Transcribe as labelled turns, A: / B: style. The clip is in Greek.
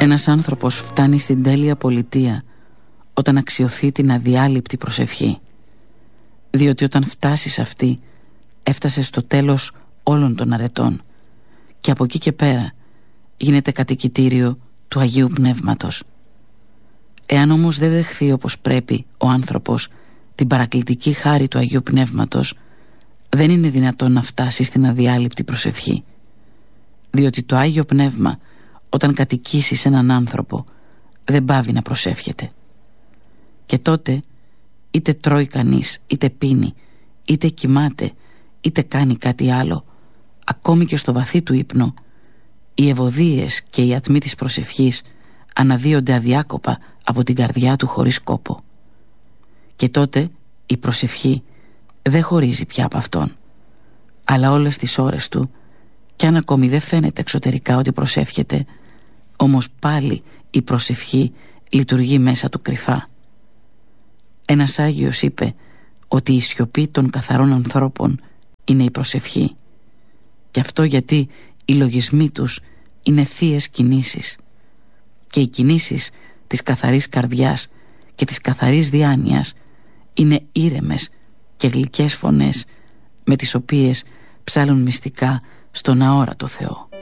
A: Ένας άνθρωπος φτάνει στην τέλεια πολιτεία όταν αξιωθεί την αδιάλειπτη προσευχή, διότι όταν φτάσει σε αυτή έφτασε στο τέλος όλων των αρετών και από εκεί και πέρα γίνεται κατοικητήριο του Αγίου Πνεύματος. Εάν όμως δεν δεχθεί όπως πρέπει ο άνθρωπος την παρακλητική χάρη του Αγίου Πνεύματος, δεν είναι δυνατόν να φτάσει στην αδιάλειπτη προσευχή, διότι το Άγιο Πνεύμα όταν κατοικήσει σε έναν άνθρωπο δεν πάβει να προσεύχεται. Και τότε είτε τρώει κανείς, είτε πίνει, είτε κοιμάται, είτε κάνει κάτι άλλο, ακόμη και στο βαθύ του ύπνο, οι ευωδίες και οι ατμοί της προσευχής αναδύονται αδιάκοπα από την καρδιά του χωρίς κόπο. Και τότε η προσευχή δεν χωρίζει πια από αυτόν, αλλά όλες τις ώρες του, κι αν ακόμη δεν φαίνεται εξωτερικά ότι προσεύχεται, όμως πάλι η προσευχή λειτουργεί μέσα του κρυφά. Ένας Άγιος είπε ότι η σιωπή των καθαρών ανθρώπων είναι η προσευχή, και αυτό γιατί οι λογισμοί τους είναι θείες κινήσεις, και οι κινήσεις της καθαρής καρδιάς και της καθαρής διάνοιας είναι ήρεμες και γλυκές φωνές με τις οποίες ψάλλουν μυστικά στον αόρατο Θεό.